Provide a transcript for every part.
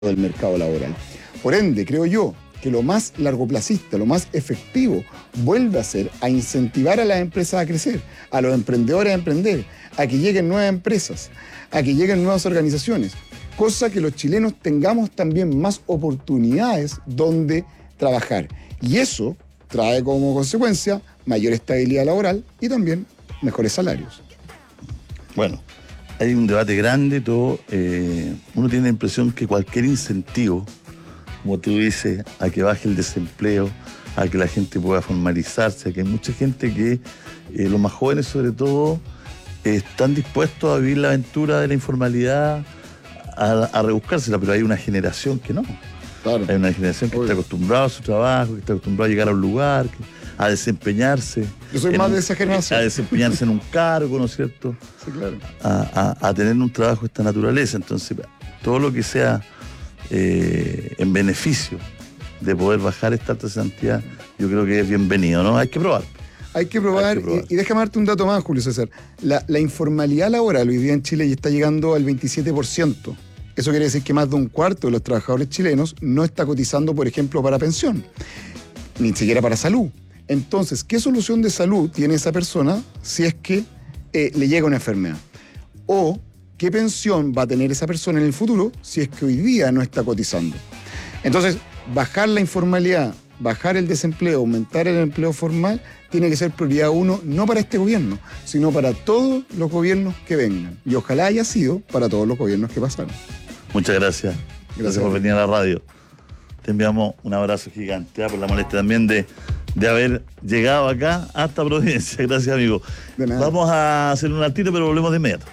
del mercado laboral. Por ende, creo yo que lo más largoplacista, lo más efectivo, vuelve a ser a incentivar a las empresas a crecer, a los emprendedores a emprender, a que lleguen nuevas empresas, a que lleguen nuevas organizaciones, cosa que los chilenos tengamos también más oportunidades donde trabajar. Y eso trae como consecuencia mayor estabilidad laboral y también mejores salarios. Bueno, hay un debate grande, todo. Uno tiene la impresión que cualquier incentivo, como tú dices, a que baje el desempleo, a que la gente pueda formalizarse, a que hay mucha gente que, los más jóvenes sobre todo, están dispuestos a vivir la aventura de la informalidad, a rebuscársela, pero hay una generación que no. Claro. Hay una generación que está acostumbrada a su trabajo, que está acostumbrada a llegar a un lugar, a desempeñarse. Yo soy más de esa generación. A desempeñarse en un cargo, ¿no es cierto? Sí, claro. A tener un trabajo de esta naturaleza. Entonces, todo lo que sea en beneficio de poder bajar esta alta cantidad, yo creo que es bienvenido, ¿no? Hay que probar. Hay que probar. Y déjame darte un dato más, Julio César. La informalidad laboral hoy día en Chile ya está llegando al 27%. Eso quiere decir que más de un cuarto de los trabajadores chilenos no está cotizando, por ejemplo, para pensión, ni siquiera para salud. Entonces, ¿qué solución de salud tiene esa persona si es que le llega una enfermedad? O, ¿qué pensión va a tener esa persona en el futuro si es que hoy día no está cotizando? Entonces, bajar la informalidad, bajar el desempleo, aumentar el empleo formal, tiene que ser prioridad uno, no para este gobierno, sino para todos los gobiernos que vengan. Y ojalá haya sido para todos los gobiernos que pasaron. Muchas gracias. Gracias por venir a la radio. Te enviamos un abrazo gigante, por la molestia también de haber llegado acá hasta Providencia. Gracias, amigo. De nada. Vamos a hacer un altito, pero volvemos de inmediato.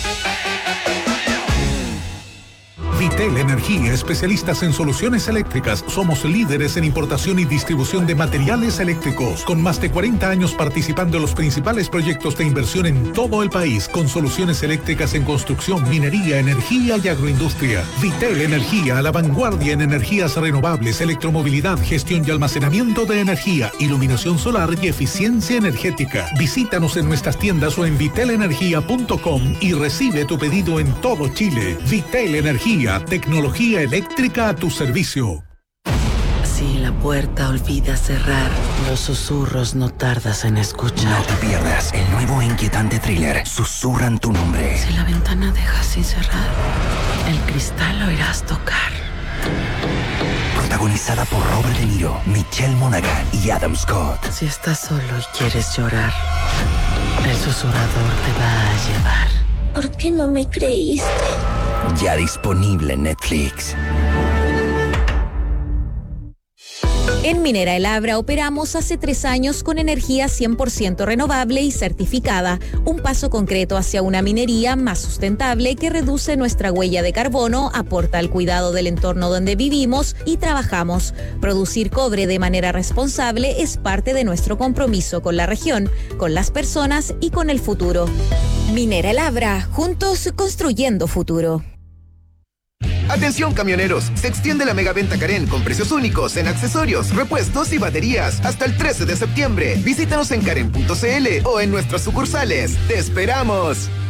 Vitel Energía, especialistas en soluciones eléctricas. Somos líderes en importación y distribución de materiales eléctricos, con más de 40 años participando en los principales proyectos de inversión en todo el país, con soluciones eléctricas en construcción, minería, energía y agroindustria. Vitel Energía, a la vanguardia en energías renovables, electromovilidad, gestión y almacenamiento de energía, iluminación solar y eficiencia energética. Visítanos en nuestras tiendas o en vitelenergia.com y recibe tu pedido en todo Chile. Vitel Energía, tecnología eléctrica a tu servicio. Si la puerta olvida cerrar, los susurros no tardas en escuchar. No te pierdas el nuevo e inquietante thriller Susurran tu nombre. Si la ventana deja sin cerrar, el cristal oirás tocar. Protagonizada por Robert De Niro, Michelle Monaghan y Adam Scott. Si estás solo y quieres llorar, el susurrador te va a llevar. ¿Por qué no me creíste? Ya disponible en Netflix. En Minera El Abra operamos hace 3 años con energía 100% renovable y certificada, un paso concreto hacia una minería más sustentable que reduce nuestra huella de carbono, aporta al cuidado del entorno donde vivimos y trabajamos. Producir cobre de manera responsable es parte de nuestro compromiso con la región, con las personas y con el futuro. Minera El Abra, juntos construyendo futuro. Atención camioneros, se extiende la megaventa Karen con precios únicos en accesorios, repuestos y baterías hasta el 13 de septiembre. Visítanos en karen.cl o en nuestras sucursales. ¡Te esperamos!